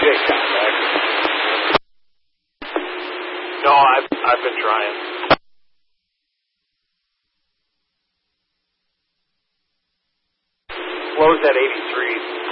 get contact? No, I've been trying. What was that 83?